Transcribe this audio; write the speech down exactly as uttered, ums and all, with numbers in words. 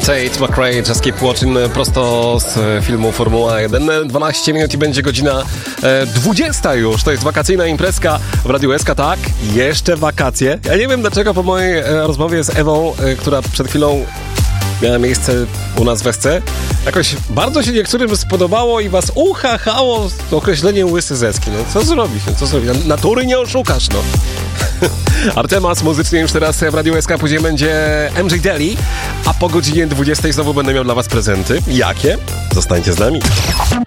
Tate McRae, Just Keep Watching, prosto z filmu Formuła jeden. dwanaście minut i będzie godzina e, dwudziesta już. To jest wakacyjna imprezka w Radiu S K, tak? Jeszcze wakacje. Ja nie wiem dlaczego po mojej e, rozmowie z Ewą, e, która przed chwilą miała miejsce u nas w S C, jakoś bardzo się niektórym spodobało i was uchachało określenie łysy zeski. No co zrobić? No, co zrobić? Natury nie oszukasz, no. Artemas muzycznie już teraz w Radiu S K, później będzie M J Daly, a po godzinie dwudziestej znowu będę miał dla was prezenty. Jakie? Zostańcie z nami.